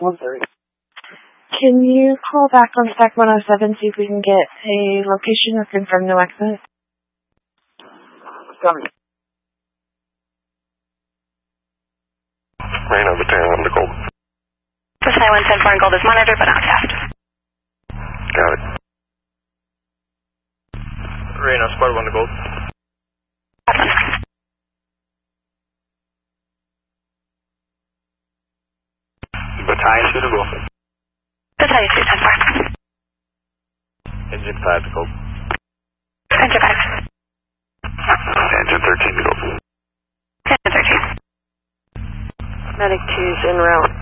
130. Can you call back on Stack 107, see if we can get a location or confirm no access? Coming. Reno, Battalion 1 to Gold. Battalion 104 Gold is monitored but not tapped. Got it. Reno, Sparta 1 to Gold. Battalion 2 to Gold. Battalion 2, 10-4. Engine 5 to Gold. Engine 5. Engine 13 to Gold. Engine 13. Medic 2's en route.